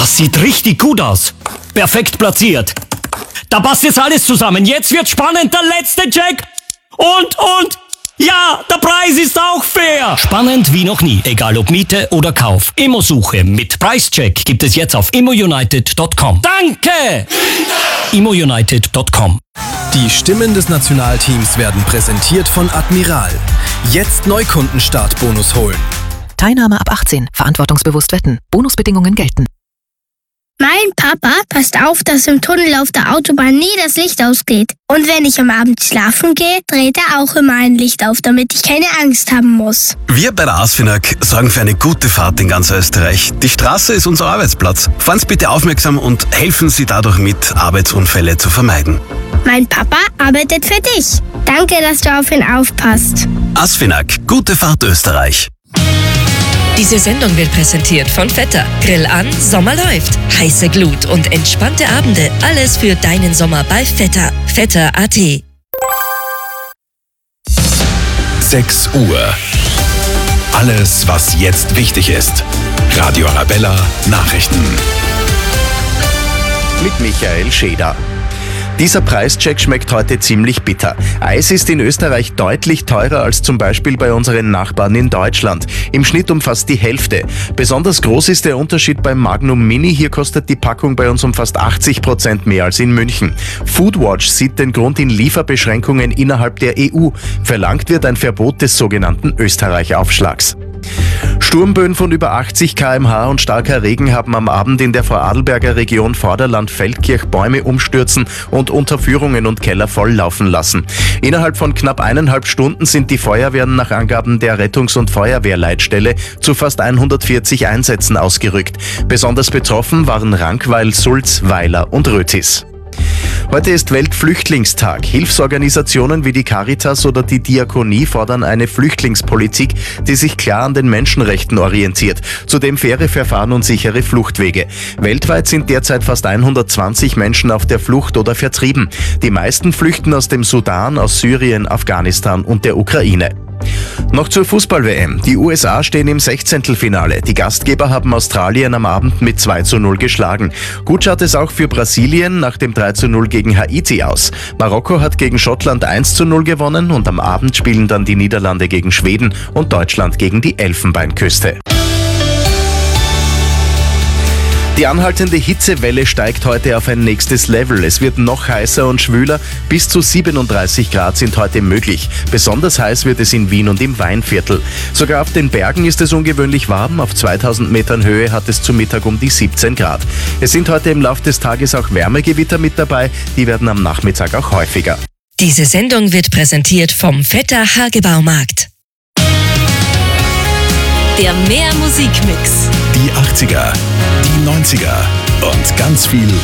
Das sieht richtig gut aus. Perfekt platziert. Da passt jetzt alles zusammen. Jetzt wird spannend, der letzte Check. Und, ja, der Preis ist auch fair. Spannend wie noch nie, egal ob Miete oder Kauf. Immosuche mit Preischeck gibt es jetzt auf immounited.com. Danke! immounited.com. Die Stimmen des Nationalteams werden präsentiert von Admiral. Jetzt Neukundenstartbonus holen. Teilnahme ab 18. Verantwortungsbewusst wetten. Bonusbedingungen gelten. Mein Papa passt auf, dass im Tunnel auf der Autobahn nie das Licht ausgeht. Und wenn ich am Abend schlafen gehe, dreht er auch immer ein Licht auf, damit ich keine Angst haben muss. Wir bei der ASFINAG sorgen für eine gute Fahrt in ganz Österreich. Die Straße ist unser Arbeitsplatz. Fahren Sie bitte aufmerksam und helfen Sie dadurch mit, Arbeitsunfälle zu vermeiden. Mein Papa arbeitet für dich. Danke, dass du auf ihn aufpasst. ASFINAG, gute Fahrt Österreich. Diese Sendung wird präsentiert von Vetter. Grill an, Sommer läuft. Heiße Glut und entspannte Abende. Alles für deinen Sommer bei Vetter. Vetter.at. 6 Uhr. Alles, was jetzt wichtig ist. Radio Arabella Nachrichten. Mit Michael Scheder. Dieser Preischeck schmeckt heute ziemlich bitter. Eis ist in Österreich deutlich teurer als zum Beispiel bei unseren Nachbarn in Deutschland. Im Schnitt um fast die Hälfte. Besonders groß ist der Unterschied beim Magnum Mini. Hier kostet die Packung bei uns um fast 80% mehr als in München. Foodwatch sieht den Grund in Lieferbeschränkungen innerhalb der EU. Verlangt wird ein Verbot des sogenannten Österreich-Aufschlags. Sturmböen von über 80 km/h und starker Regen haben am Abend in der Vorarlberger Region Vorderland-Feldkirch Bäume umstürzen und Unterführungen und Keller volllaufen lassen. Innerhalb von knapp 1,5 Stunden sind die Feuerwehren nach Angaben der Rettungs- und Feuerwehrleitstelle zu fast 140 Einsätzen ausgerückt. Besonders betroffen waren Rankweil, Sulz, Weiler und Rötis. Heute ist Weltflüchtlingstag. Hilfsorganisationen wie die Caritas oder die Diakonie fordern eine Flüchtlingspolitik, die sich klar an den Menschenrechten orientiert. Zudem faire Verfahren und sichere Fluchtwege. Weltweit sind derzeit fast 120 Menschen auf der Flucht oder vertrieben. Die meisten flüchten aus dem Sudan, aus Syrien, Afghanistan und der Ukraine. Noch zur Fußball-WM. Die USA stehen im 16. Die Gastgeber haben Australien am Abend mit 2:0 geschlagen. Gut schaut es auch für Brasilien nach dem 3:0 gegen Haiti aus. Marokko hat gegen Schottland 1:0 gewonnen und am Abend spielen dann die Niederlande gegen Schweden und Deutschland gegen die Elfenbeinküste. Die anhaltende Hitzewelle steigt heute auf ein nächstes Level. Es wird noch heißer und schwüler. Bis zu 37 Grad sind heute möglich. Besonders heiß wird es in Wien und im Weinviertel. Sogar auf den Bergen ist es ungewöhnlich warm. Auf 2000 Metern Höhe hat es zu Mittag um die 17 Grad. Es sind heute im Laufe des Tages auch Wärmegewitter mit dabei. Die werden am Nachmittag auch häufiger. Diese Sendung wird präsentiert vom Vetter Hagebaumarkt. Der Mehr Musikmix. Die 80er, die 90er und ganz viel